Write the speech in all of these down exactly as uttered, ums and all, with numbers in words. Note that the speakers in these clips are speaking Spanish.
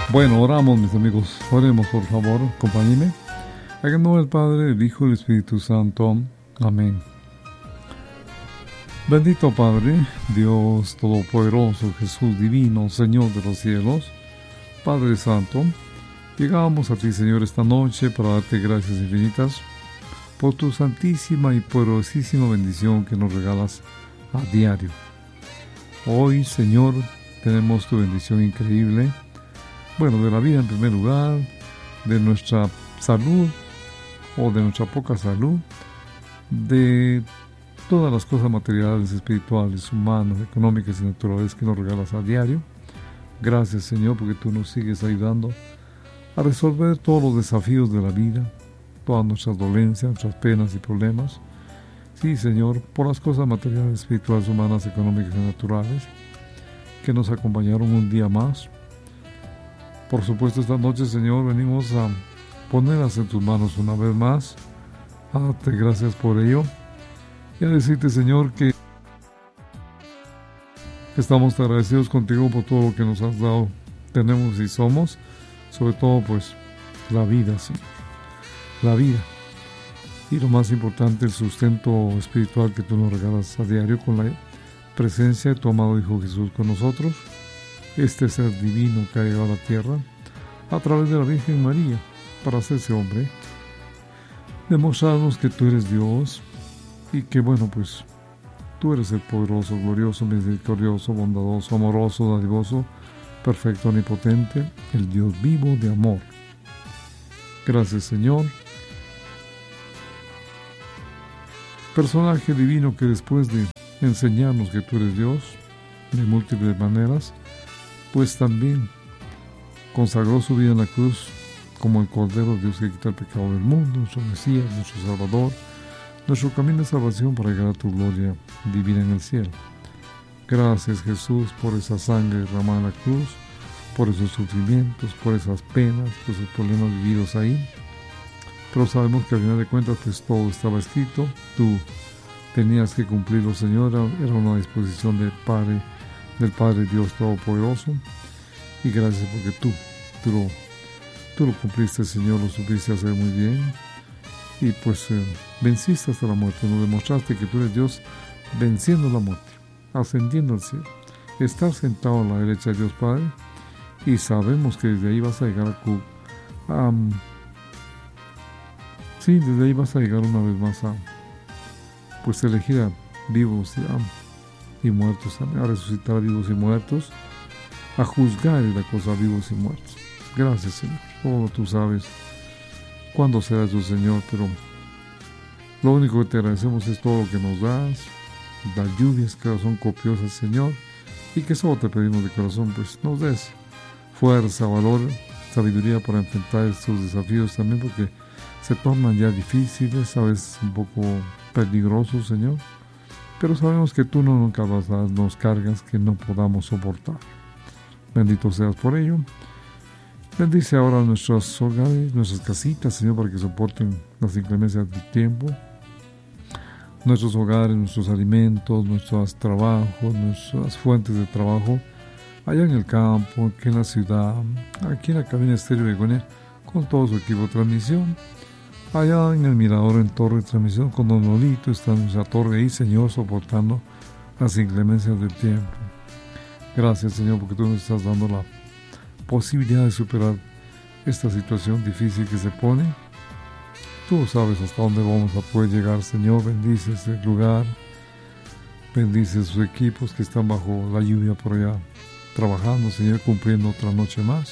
Bueno, oramos, mis amigos. Oremos, por favor, acompáñenme. En el nombre del Padre, del Hijo y del Espíritu Santo. Amén. Bendito Padre, Dios Todopoderoso, Jesús Divino, Señor de los cielos, Padre Santo, llegamos a ti, Señor, esta noche para darte gracias infinitas por tu santísima y poderosísima bendición que nos regalas a diario. Hoy, Señor, tenemos tu bendición increíble, bueno, de la vida en primer lugar, de nuestra salud o de nuestra poca salud, de todas las cosas materiales, espirituales, humanas, económicas y naturales que nos regalas a diario. Gracias, Señor, porque tú nos sigues ayudando a resolver todos los desafíos de la vida, todas nuestras dolencias, nuestras penas y problemas. Sí, Señor, por las cosas materiales, espirituales, humanas, económicas y naturales que nos acompañaron un día más. Por supuesto, esta noche, Señor, venimos a ponerlas en tus manos una vez más, a darte gracias por ello y a decirte, Señor, que estamos agradecidos contigo por todo lo que nos has dado, tenemos y somos, sobre todo, pues, la vida, Señor, la vida. Y lo más importante, el sustento espiritual que tú nos regalas a diario con la presencia de tu amado Hijo Jesús con nosotros, este ser divino que ha llegado a la tierra a través de la Virgen María para hacerse hombre, demostrarnos que tú eres Dios y que, bueno, pues tú eres el poderoso, glorioso, misericordioso, bondadoso, amoroso, dadivoso, perfecto, omnipotente, el Dios vivo de amor. Gracias, Señor. Personaje divino que después de enseñarnos que tú eres Dios de múltiples maneras, pues también consagró su vida en la cruz como el Cordero de Dios que quita el pecado del mundo, nuestro Mesías, nuestro Salvador, nuestro camino de salvación para llegar a tu gloria divina en el cielo. Gracias, Jesús, por esa sangre derramada en la cruz, por esos sufrimientos, por esas penas, por esos problemas vividos ahí. Pero sabemos que al final de cuentas, pues todo estaba escrito, tú tenías que cumplirlo, Señor, era una disposición del Padre, del Padre Dios Todopoderoso, y gracias porque tú, tú lo, tú lo cumpliste, Señor, lo supiste hacer muy bien, y pues eh, venciste hasta la muerte, nos demostraste que tú eres Dios venciendo la muerte, ascendiendo al cielo, estar sentado a la derecha de Dios Padre, y sabemos que desde ahí vas a llegar a Cuba. Um, sí, desde ahí vas a llegar una vez más a pues elegir a vivos y, a, y muertos, a resucitar a vivos y muertos, a juzgar la cosa a vivos y muertos. Gracias, Señor. Todo tú sabes cuándo será eso, Señor, pero lo único que te agradecemos es todo lo que nos das, las lluvias que son copiosas, Señor, y que solo te pedimos de corazón, pues nos des fuerza, valor, sabiduría para enfrentar estos desafíos también, porque se tornan ya difíciles, a veces un poco peligrosos, Señor, pero sabemos que tú no nunca vas a darnos cargas que no podamos soportar. Bendito seas por ello. Bendice ahora nuestros hogares, nuestras casitas, Señor, para que soporten las inclemencias del tiempo. Nuestros hogares, nuestros alimentos, nuestros trabajos, nuestras fuentes de trabajo, allá en el campo, aquí en la ciudad, aquí en la cabina estéreo de Gonia, con todo su equipo de transmisión. Allá en el mirador en torre de transmisión, con Don Nolito, está en nuestra torre ahí, Señor, soportando las inclemencias del tiempo. Gracias, Señor, porque tú nos estás dando la posibilidad de superar esta situación difícil que se pone. Tú sabes hasta dónde vamos a poder llegar, Señor. Bendice este lugar, bendice sus equipos que están bajo la lluvia por allá, trabajando, Señor, cumpliendo otra noche más.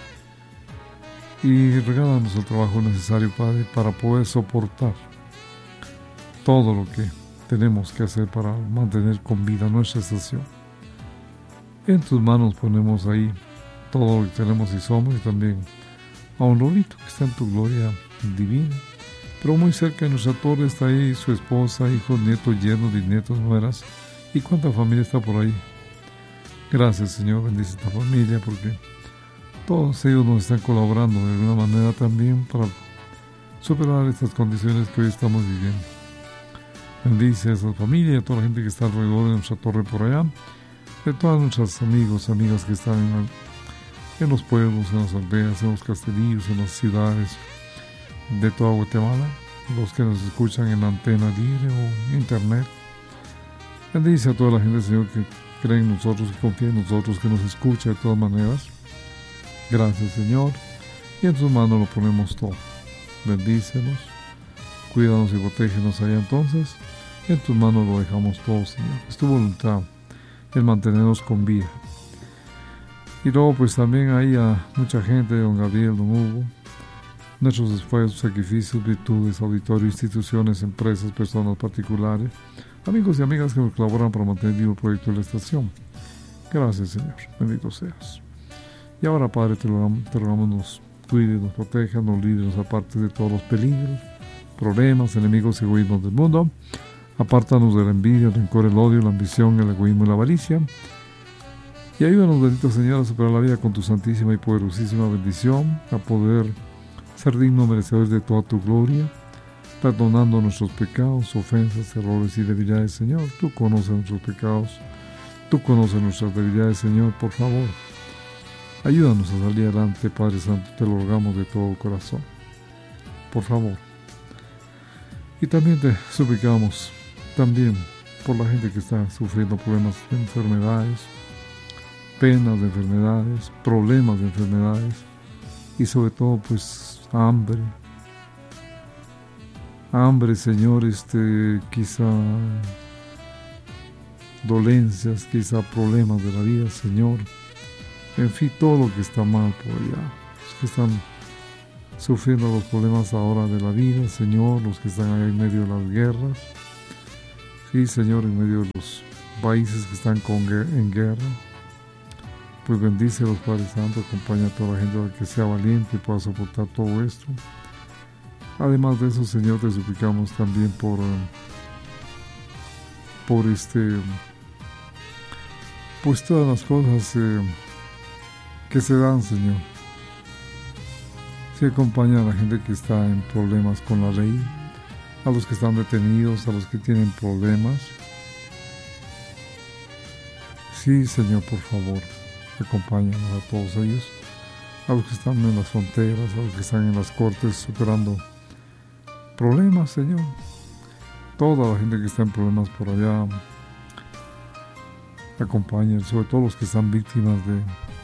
Y regálanos el trabajo necesario, Padre, para poder soportar todo lo que tenemos que hacer para mantener con vida nuestra estación. En tus manos ponemos ahí todo lo que tenemos y somos, y también a un Lolito que está en tu gloria divina. Pero muy cerca de nuestra torre está ahí su esposa, hijos, nietos, yernos, bisnietos, nueras. ¿Y cuánta familia está por ahí? Gracias, Señor, bendice esta familia, porque todos ellos nos están colaborando de alguna manera también para superar estas condiciones que hoy estamos viviendo. Bendice a esa familia, a toda la gente que está alrededor de nuestra torre por allá, de todos nuestros amigos, amigas que están en, en los pueblos, en las aldeas, en los castellillos, en las ciudades de toda Guatemala, los que nos escuchan en antena libre o internet. Bendice a toda la gente, Señor, que cree en nosotros, que confía en nosotros, que nos escucha de todas maneras. Gracias, Señor, y en tus manos lo ponemos todo. Bendícenos, cuídanos y protégenos allá entonces, y en tus manos lo dejamos todo, Señor. Es tu voluntad el mantenernos con vida. Y luego pues también hay a mucha gente, don Gabriel, don Hugo, nuestros esfuerzos, sacrificios, virtudes, auditorio, instituciones, empresas, personas particulares, amigos y amigas que nos colaboran para mantener vivo el proyecto de la estación. Gracias, Señor. Bendito seas. Y ahora, Padre, te rogamos, te rogamos nos cuide, nos proteja, nos libre, nos aparte de todos los peligros, problemas, enemigos y egoísmos del mundo. Apártanos de la envidia, el rencor, el odio, la ambición, el egoísmo y la avaricia. Y ayúdanos, bendito Señor, a superar la vida con tu santísima y poderosísima bendición, a poder ser dignos merecedores de toda tu gloria, perdonando nuestros pecados, ofensas, errores y debilidades, Señor. Tú conoces nuestros pecados, tú conoces nuestras debilidades, Señor, por favor. Ayúdanos a salir adelante, Padre Santo, te lo rogamos de todo corazón. Por favor. Y también te suplicamos, también por la gente que está sufriendo problemas de enfermedades, penas de enfermedades, problemas de enfermedades, y sobre todo, pues, hambre. Hambre, Señor, este, quizá dolencias, quizá problemas de la vida, Señor. En fin, todo lo que está mal por allá. Los que están sufriendo los problemas ahora de la vida, Señor, los que están ahí en medio de las guerras. Sí, Señor, en medio de los países que están con, en guerra. Pues bendice a los Padres Santos, acompaña a toda la gente a que sea valiente y pueda soportar todo esto. Además de eso, Señor, te suplicamos también por, por este, pues todas las cosas eh, que se dan, Señor. Sí, acompaña a la gente que está en problemas con la ley, a los que están detenidos, a los que tienen problemas. Sí, Señor, por favor, acompáñanos a todos ellos, a los que están en las fronteras, a los que están en las cortes superando problemas, Señor. Toda la gente que está en problemas por allá, acompañen, sobre todo los que están víctimas de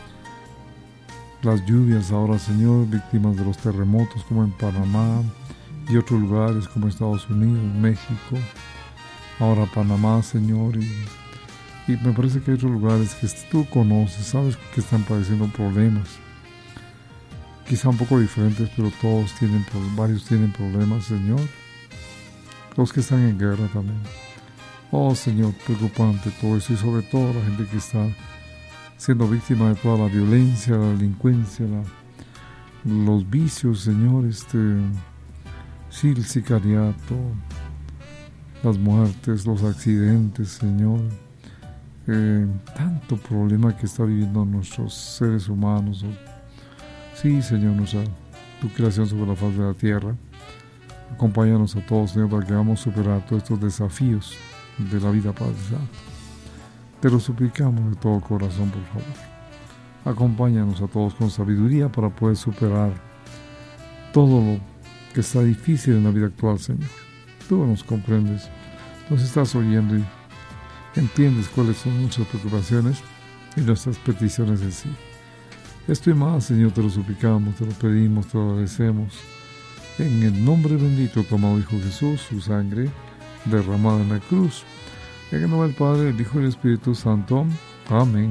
las lluvias ahora, Señor, víctimas de los terremotos como en Panamá y otros lugares como Estados Unidos, México, ahora Panamá, Señor, y, y me parece que hay otros lugares que tú conoces, sabes que están padeciendo problemas, quizá un poco diferentes, pero todos tienen, varios tienen problemas, Señor. Los que están en guerra también. Oh, Señor, preocupante todo eso, y sobre todo la gente que está siendo víctima de toda la violencia, la delincuencia, la, los vicios, Señor, este, sí, el sicariato, las muertes, los accidentes, Señor, eh, tanto problema que está viviendo nuestros seres humanos. Sí, Señor, nuestra, tu creación sobre la faz de la tierra. Acompáñanos a todos, Señor, para que vamos a superar todos estos desafíos de la vida, Padre Santo. Te lo suplicamos de todo corazón, por favor. Acompáñanos a todos con sabiduría para poder superar todo lo que está difícil en la vida actual, Señor. Tú nos comprendes, nos estás oyendo y entiendes cuáles son nuestras preocupaciones y nuestras peticiones en sí. Esto y más, Señor, te lo suplicamos, te lo pedimos, te lo agradecemos. En el nombre bendito de tu amado Hijo Jesús, su sangre derramada en la cruz. En el nombre del Padre, el Hijo y el Espíritu Santo. Amén.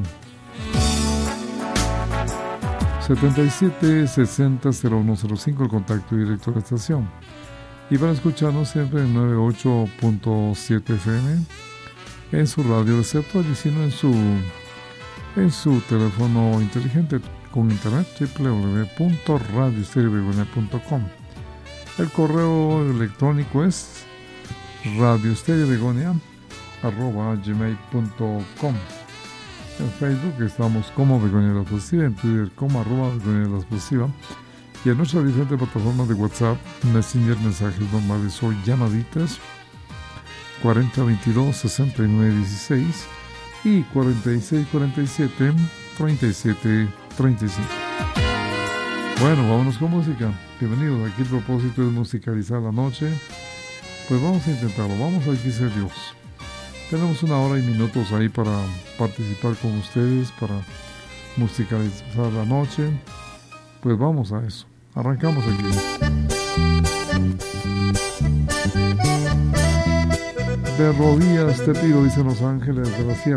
setenta y siete sesenta cero uno cero cinco, el contacto directo de la estación. Y para escucharnos siempre en noventa y ocho punto siete F M, en su radio receptor y sino en su, en su teléfono inteligente con internet, doble u doble u doble u punto radio estéreo begonia punto com. El correo electrónico es radioestereobegonia arroba gmail punto com. En Facebook estamos como Begonia La Positiva, en Twitter como arroba Begonia La Positiva, y en nuestras diferentes plataformas de WhatsApp, Messenger, mensajes normales o llamaditas cuarenta veintidós sesenta y nueve dieciséis y cuarenta y seis cuarenta y siete treinta y siete treinta y cinco. Bueno, vámonos con música. Bienvenidos. Aquí el propósito es musicalizar la noche. Pues vamos a intentarlo. Vamos a decir Dios. Tenemos una hora y minutos ahí para participar con ustedes, para musicalizar la noche. Pues vamos a eso. Arrancamos aquí. De rodillas te pido, dicen los ángeles de la sierra.